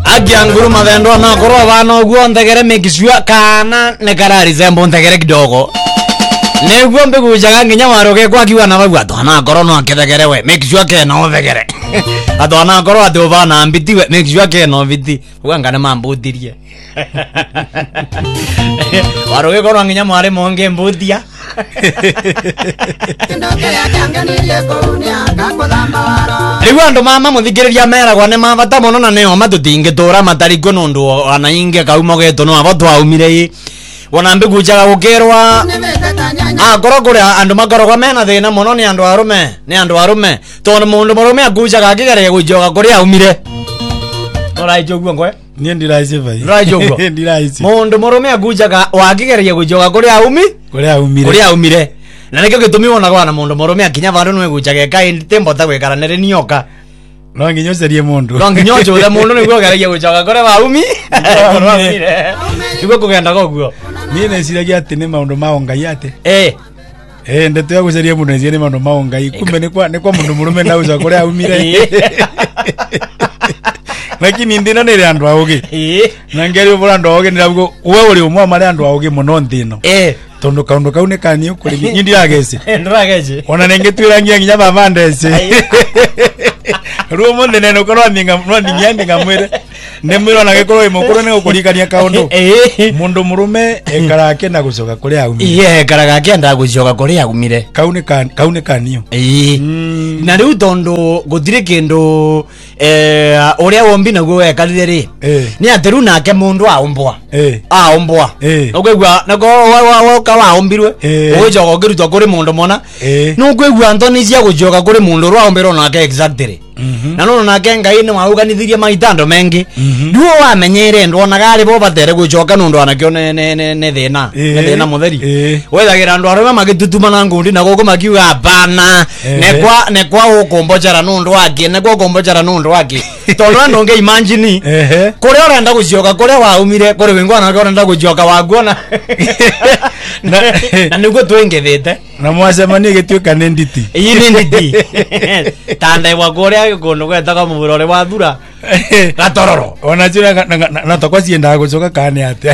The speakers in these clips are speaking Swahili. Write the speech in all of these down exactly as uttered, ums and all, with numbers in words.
Agia nguru madendo na koro bano guo ndegere mekiswa kana ne karari zembo ndegere kidogo. Ne guo mbegu jaga nginya waroge kwa kiwa na bagwa tona koro no akethegere we mekiswa ke no thegere. Atona koro atu bana ambiti we mekiswa ke no biti. Wanga na mambutirie. Waroge koro nginya mware monge mbutia. Riu andu mama muthikiriria mera gwa ne mabata muno na neo matutinge tura matari kunundu ana inge kauma geto no abo twaumire wona mbegu jaga gukerwa ah koro kure andu makorogwa mena thina muno ni andu arume ni andu arume tondu mundu murume akujaga akigeria gujoga kuri aumire ora ijoguo ngwe ni ndiraise vai rajogo ndiraise mundu murume akujaga wakigeria gujoga kuri aumi kuri aumire kuri aumire na nikyo gitumi wona gwa na mundu murume akinya vandu nwe gujaga kai tembo ta gwekara nere nioka no nginyo serie mundu no nginyo chura mundu nwe gwegeria gujoga kuri aumi kuri aumire igwe kugenda goguo ni neciragia ati ni maundu mao ngai ate eh eh ndeto ya guceria mundu neciragia ni maundu mao ngai kumbe ni kwa ni kwa mundu murume na uja kuri aumire lakini ndino ni andu auge eh na ngeri ubura andu auge ni rabugo we uri umwe mari andu auge muno ndino eh tondu kaundu kau ni kanio kuri nyindi agece ndiragece ona nenge twirangia nginya baba ndece ruo munde neno korwa ninga no ningiandi ngamwire ne mwiro na gekoro imukuru ne gukurikania kaundu mundu murume ekarake na gucoka kuri aumire iye ekarake nda gucoka kuri aumire kauni kan kauni kanio eh na riu tondu gutire kindu eh uria wombi naguo wekarire ri ni ateru nake mundu aumbwa eh aumbwa ogwegwa nako wa ka waombirwe ujoga ukiruta kuri mundu mona no gwegwa Anthony cia gujoga kuri mundu rwaumbirwo nake exactly na no nake ngai ni wauganithirie maitando mengi duo wamenyere ndona gari bo batere gucoka nundu anakyo ne ne ne thina ne thina mutheri wethagira ndu aroma magitutuma na ngundi na gogo makiuga bana ne kwa ne kwa ukombochara nundu wake ne kwa ukombochara nundu wake tondu ndo nge imagine kuri orenda gucoka kuri waumire kuri wingo anakyo orenda gucoka waguona na niguo twengethete na mwacemania gituika ni nditi iyi ni nditi tanda wa kuria kundu gwetaga murore wa thura gatororo ona jira na tokwa cienda gucoka kane ate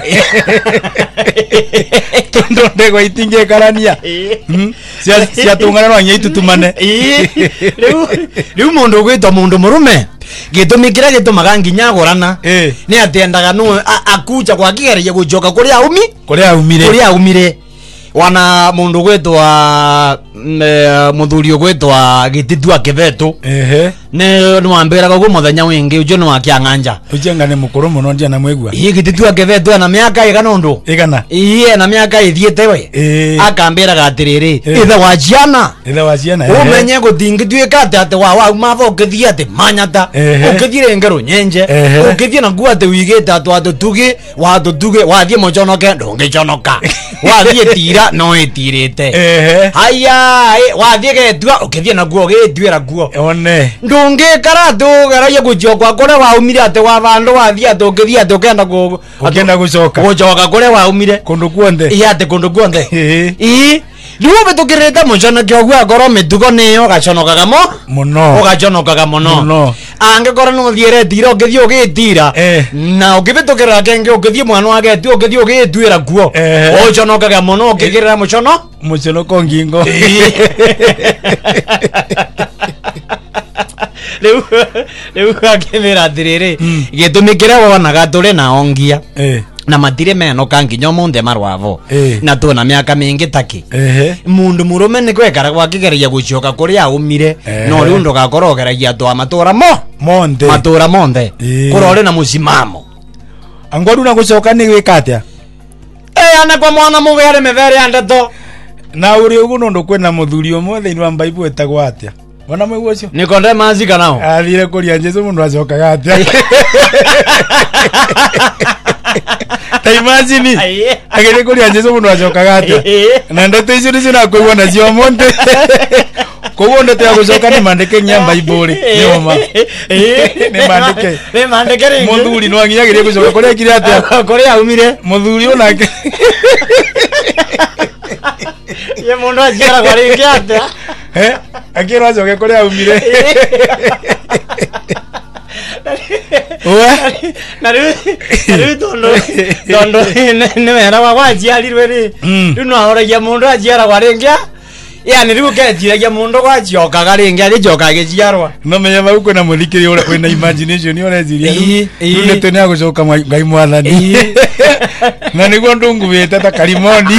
tondo ndego itinge karania cia cia tungana no nyaitu tumane riu riu mundu gwitwa mundu murume gitumikira gitumaga nginya gorana ni atendaga no akuja kwa kigeria gucoka kuri aumi kuri aumire kuri aumire wana mundu gwetwa muthuri gwetwa Gititua Kivetu ehe ne nwambira go muthenya wingi ujo no akianganja ujenga ne mukuru muno ndia na mwegwa iyi Gititua Kivetu na miaka igana ndu igana iye na miaka ithiete we akambira gatiriri ithe wa ciana ithe wa ciana umenye gutingituika ati ati wa wa mavo ukithia ati manyata ukithire ngero nyenje ukithia na ngua ati wigite atu atu tugi wa atu tugi wa thie mochonoke ndungichonoka wa thie tira no itirite haya wathie getua ukithie na guo gitwira guo one ndungi karatu garaye gucokwa kore waumire ate wa bandu wathie ate ukithie ate ukenda gu ukenda gucoka gucoka kore waumire kundu kuonde iya ate kundu kuonde ii riu betukirite muconoke ogwo akoro mitugo niyo gaconokaga mo muno ugaconokaga muno muno angikora no thiere tira ukithie ugitira na ukibitukira kenge ukithie mwana wake tu ukithie ugitwira guo uconokaga muno ukigirira mucono mucono kongingo riu riu akimira atiriri gitumikira wonaga turi na ongia na matire meno kanginyo munde marwavo na tu na miaka mingi taki mundu murume ni kwekara gwa kigeria gucoka kuri aumire no riu ndugakorogeria twa matura mo monde matura monde kurore na musimamo angoru na gucoka ni gwikatia eh ana kwa mwana mugere mevere andato na uri ugu nundu kwena muthuri umwe thiini wa Bible etagwa atia wana mwe ucio Nikodemazi kanao athire kuria Jesu mundu acokaga atia ta imagine agere kuria Jesu mundu acokaga atia na ndeto icio nicio na kuigua nacio monte koguo ndeto ya gucoka ni mandike nya Bible ni oma ni mandike ni mandike ringi muthuri no angiagirie gucoka kuria kire atia kuria aumire muthuri onake ye mundu aciara kwa ringi atia eh akira acoke kuria aumire we na riu tondo tondo ne mera wa wajiari rwere rino ahora ya mundu ajiara warengia yani riu ketira ya mundu gwacioka garengia ri joka gijiarwa no menya bau kuna muthikiri ura wina imagination ore ziria riu ne tone agucoka ngai mwathani na niguo ndungu wete ta karimoni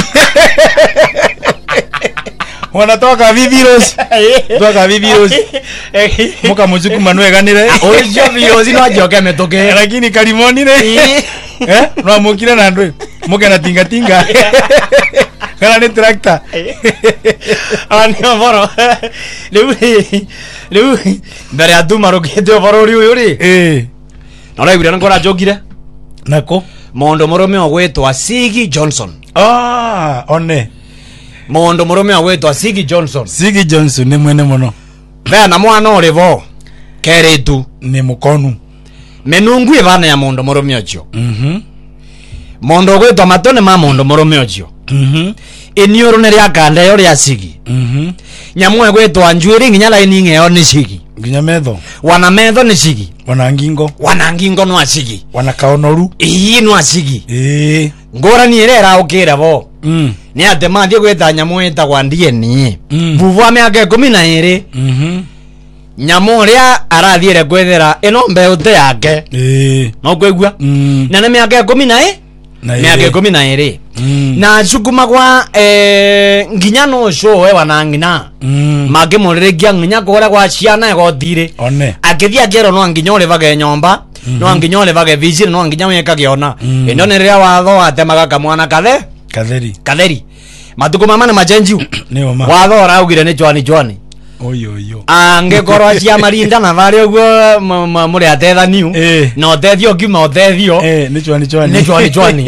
wana toka virus toka virus muka muziku manweganire ojo virus no ajoke metoke lakini karimoni ne eh no mukira na ndwe muka na tinga tinga kana ni tractor ani boro lewu lewu ndare aduma rokete boro ri uri eh no la ibira ngora jogire nako mondo morome ogwetwa Sigi Johnson ah one mondo morome ogwetwa Sigi Johnson Sigi Johnson ni mwene muno bana mwana orivo keretu ni mukonu menungu ibana ya mondo morome ocho mhm mondo ogwetwa matone ma mondo morome ocho mhm enioro ne ria kanda yo ria Sigi mhm nyamwe gwetwa njwiri nginya la ininge yo ni Sigi nginya metho wana metho ni Sigi wana ngingo wana ngingo no Sigi wana kaonoru ii no Sigi eh ngora ni erera ukira bo mm ni ate mathie gweta nyamu eta kwa D N A mm. buva miaka kumi na iri mhm nyamu ria arathiire kwethera ino mbeute yake eh no kwegua mm. na na miaka kumi na iri miaka kumi na iri mm. na cukuma kwa eh nginya no show we wana ngina mm. mage muriregia nginya kora kwa ciana egotire one akithia kero no nginya ule bage nyomba mm -hmm. no nginya ule bage vision no nginya weka giona mm. ino ne ria watho atemaga kamwana kathe katheri katheri matuko mama na majenju ni oma watho araugire ni Joani Joani oyo oyo ange korwa cia marinda na bari uguo muri atethaniu eh no tethio kiuma otethio eh ni Joani Joani ni Joani Joani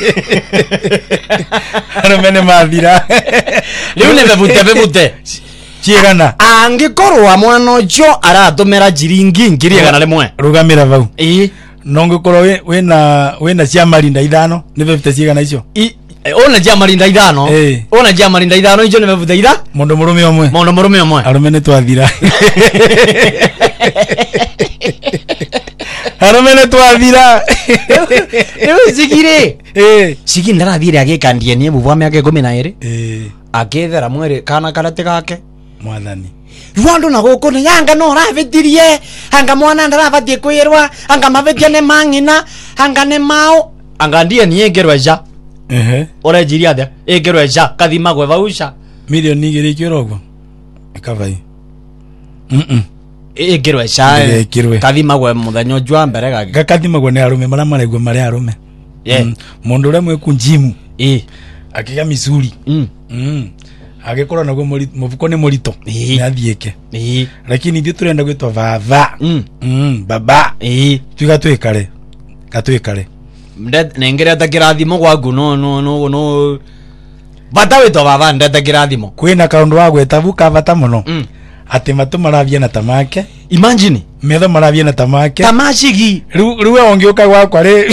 ano mene mathira riu ne bebute bebute ciegana ange korwa mwana ucio aratumira jiringi ngiri igana rimwe rugamira bau ii nongo korwa we wena wena cia marinda ithano ni bebute ciegana icio ona cia marinda ithano eh ona cia marinda ithano icio ni bebute itha mundu murume omwe mundu murume omwe arume ni twathira arume ni twathira riu Sigire eh Sigi ndarathire agikandie ni bubwa miaka kumi na iri eh akethera mwere kana karate gake mwathani rwando na goko ni yanga no ravetirie anga mwana ndarabatie kwirwa anga mavetia ne mangina anga ne mao anga ndie ni egerwa ja ehe ore jiria de egerwa ja kathima gwe vausha milioni igiri kirogo ekavai mhm egerwa ja ekirwe kathima gwe muthanyo jwa mbere gake gakathima gwe ne arume mara maregwe mari arume yeah mundu ure mwe kunjimu eh akiga misuri mm mm agikorwo nago mufuko ni murito ni athieke eh lakini ndi turenda gwitwa baba mm mm baba eh tuga twikare gatwikare ndet nengere takirathimo gwaku no no no no bata wito baba ndet takirathimo kwina kaundu wa gwetabu ka bata muno mm ati matu maravia na tamake imagine metho maravia na tamake tamashigi riu riu ongiuka gwakwa ri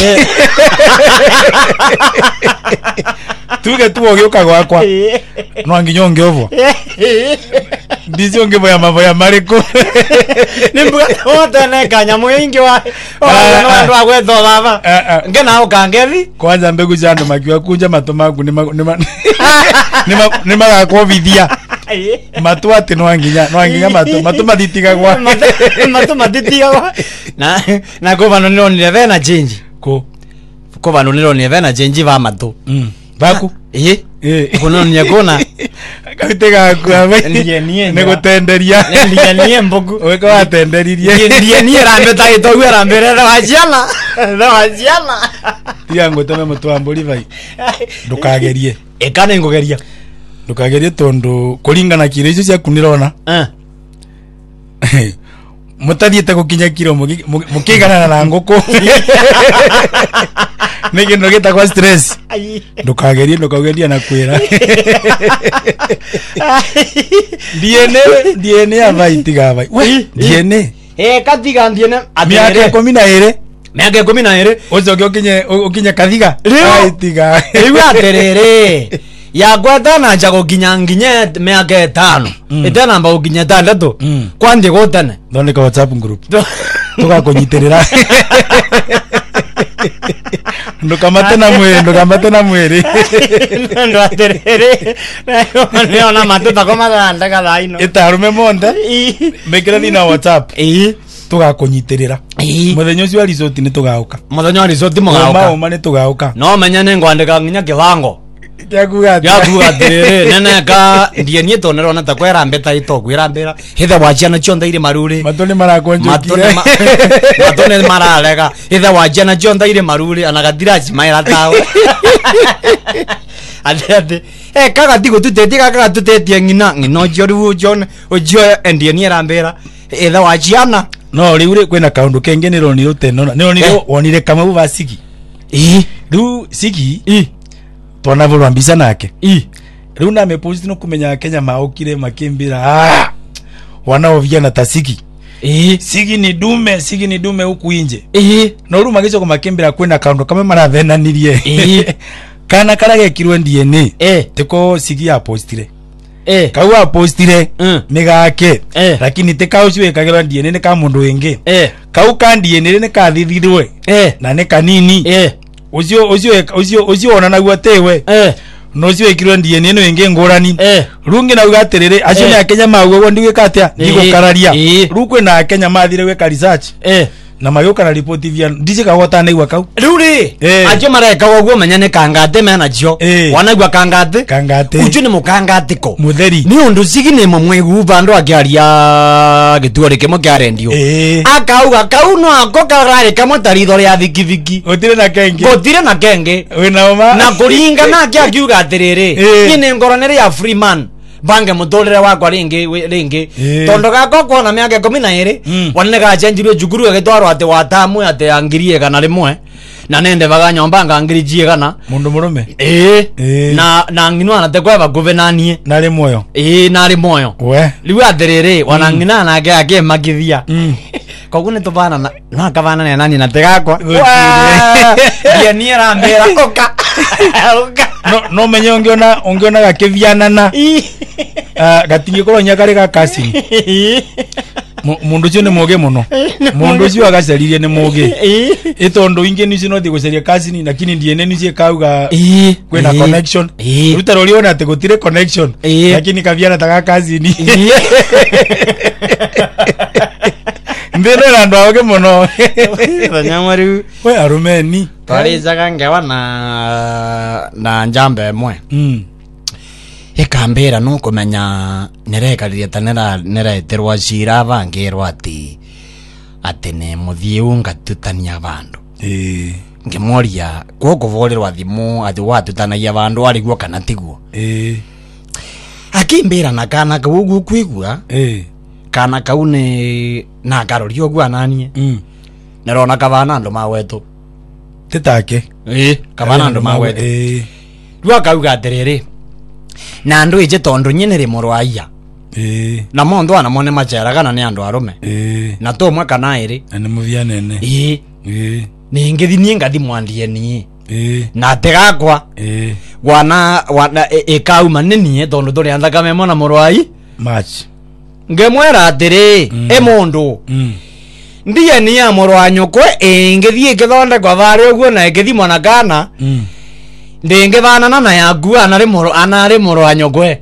tuge tu ongiuka gwakwa no nginyo ngiovo ndizo ngiboya maboya mariko nimbuga ote ne kanya mwingi wa no ndo agwetho baba ngena ukangethi kwanza mbegu jando makiwa kunja matomagu ni ni magakovithia matu ati no nginya no nginya matu matu maditiga gwa matu maditiga gwa na na ko bano no ni vena change ko ko bano ni no ni vena change ba matu mm baku eh eh kono ni akona kabitega kwa ndiye niye nego tenderia ndiye niye mbogu weka watenderirie ndiye niye rambe ta ito gwa rambe ra wajiana ra wajiana yango teme mutu amburi vai ndukagerie ekana ngogeria ndukagerie tondu kuringana kire icio cia kunirona eh mutathiete gukinya kiro mukigana na nguku nige no geta kwa stress ndukagerie ndukageria na kwira D N A D N A avaitiga vai we D N A eh katiga D N A miaka kumi na iri miaka kumi na iri uzo ukinye ukinye kathiga aitiga riu aterere ya gweta na jago ginya nginye miaka tano ite namba uginya tandatu kwandi gotane thondeka WhatsApp group tugakunyitirira ndukamate na mwiri ndukamate na mwiri ndo aterere na ona matuta koma ganda kathaino itarume monda mekira thina WhatsApp eh tugakunyitirira muthenya ucio resort ni tugauka muthenya resort mugauka ma ni tugauka no menya ne ngwandika nginya kibango yakuga yakuga tere nene ka ndie nie to nerona ta kwera mbeta ito kwira mbera hithe wajana chonda ire maruri matone marakonjo matone matone maralega hithe wajana chonda ire maruri anagatira chimaira tawe ade ade eh kaga tigo tuteti kaga tuteti ngina ngino joru jon ojo ndie nie rambera hithe wajana no riure kwena kaundu kenge ni roni ruteno ni roni wonire kama uvasiki eh ru siki eh twana volwa mbisa nake i riu na mepost no kumenya Kenya maokire makimbira ah wanaovia na tasiki eh sigi ni dume sigi ni dume huku inje eh no ru magicho kumakimbira kwena kaundo kama marathenanirie eh kana karage kirwe D N A eh teko sigi ya postire eh kau a postire mm. migake eh. lakini tekau ciwe kagera D N A ne ka mundu wingi eh kau ka D N A ne ka thithirwe eh na ne kanini eh ucio ucio ucio ucio ona na guatewe eh no ciwe kirwe D N A no ingi ngurani eh rungi na ugaterere acio eh. ne Kenya mawe ndi wikatia ndigo kararia eh. rukwe na Kenya mathire weka research eh na mayoka na report via ndije ka wota na igwa kau ruri eh. ajo mareka wogwo menyane kangate mena cio eh. wanagwa kangate kangate uju ni mukangatiko mutheri ni undu sigi ni mumwegu bando akiaria gituore kimo kia rendio eh akauga kau no ako karari kamo taritho ria thikithiki otire na kenge gotire na kenge wena oma na kuringa na kia kiuga atiriri eh. ni ngoronere ya Freeman bange mutolere wakwa ringi ringi eh. tondo gako kona miaka kumi na iri mm. wanne ga chanjirwe juguru agitwaro ate watamu ate angirie kana rimwe na nende baga nyomba ngangirije kana mundu murume eh eh. na na nginwa na tekwa baguve nanie na ri moyo eh na ri moyo we liwa atiriri wanangina na age age magithia mm. kogu ni tubana na na kavana na nani na tegakwa ya ni era mbera oka oka no no menye ongiona ongiona gakivianana ah gatingi koro nyakare ga kasi mundu cio ni moge muno mundu cio agacaririe ni moge itondo inge ni cio no thi gucaria kasi ni lakini D N A ni cio kauga kwena connection ruta roriona ate gutire connection lakini kaviana taga kasi ni ndero na ndo oge muno banyamaru we arumeni twarizaga ngewa na na njambe mwe mm ikambira no kumenya nerekariria tanera nereterwa cira bangirwa ati ati ne muthiu ngatutania bandu eh ngemoria goko volerwa thimu ati watutanagia bandu ariguo kana tiguo eh akimbira na kana kugu kwigua eh kana kaune na karorio gwa nanie mm nerona kabana andu mawetu tetake eh kabana andu mawetu eh rwa kauga atiriri na andu ije tondu nyine ri murwaia eh na mondo ana mone machera kana ni andu arume eh na to mwe kana iri ane muvia nene eh eh ni ngithi ni ngathi mwandie ni eh na tegakwa eh wana wana e, e kauma nini tondu turi andaka memo na murwai match ngemwera atiri mm. e mundu mm ndiye ni ya murwanyo kwe ingithie kithonde kwa bari uguo na ikithimo na kana mm ndinge bana na na yagu anari muro anari murwanyo kwe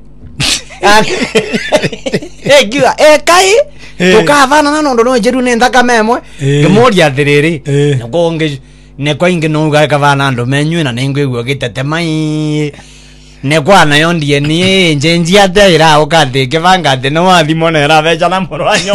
egiwa e kai tukavana na nondo no jeru nenda kamemwe ngemoria atiriri nako nge ne kwa inge no ga kavana ndo menyu na nengwe gwo gitete mai ne kwa na yondi ni njenji atira ukande kivanga de no athimo na era becha na murwanyo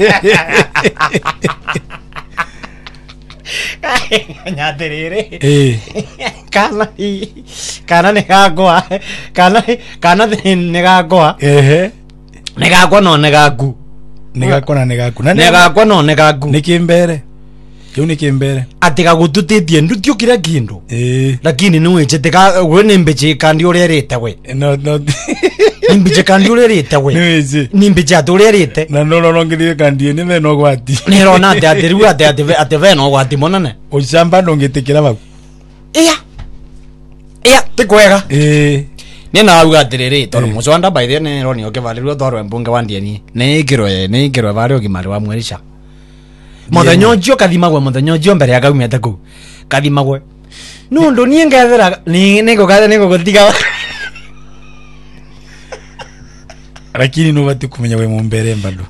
nyatiriri eh kana kana ne gakwa kana kana ne gakwa ehe ne gakwa no ne gaku ne gakwa na ne gaku ne gakwa no ne gaku ne kimbere kiu ne kimbere atiga gututitie ndutio kira kindu eh lakini ni weche teka we ni mbeche kandi uri rite we no no ni mbeche kandi uri rite we ni weche ni mbeche aturi rite na no no ngithie kandi ni me no gwati ni rona ate atiru ate ate ate ve no gwati monane o shamba ndo ngitikira bau iya iya tikwega eh ni na uga atiriri tondu mucwanda by the ne roni oke valiru toro mbunge wandieni ne ikiro ne ikiro bari ogimari wa mwerisha muthenya ucio kathimagwe muthenya ucio mbere ya kaumete ku kathimagwe no ndo nie ngethera ni niko kathe niko gutiga lakini no bati kumenya we mumbere mbando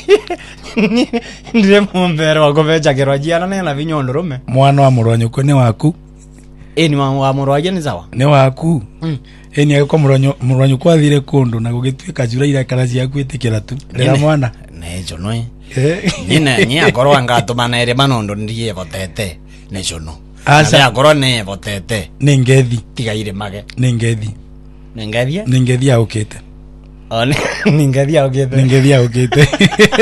ndire mumbere wako becha kirojia na na vinyondo rume mwana wa muronyo ko ni waku eni wa muronyo ni sawa ni waku mm. eni yako muronyo muronyo kwa thire kundu na gugituika jura ira karazi yaku itikira tu ndira mwana nejo noi eh nyine nyi akorwa ngatuma ere manondo ndiye botete nejo no asa akorwa ne botete ningethi tigaire mage ningethi ningethi ningethi aukite ningethi aukite ningethi aukite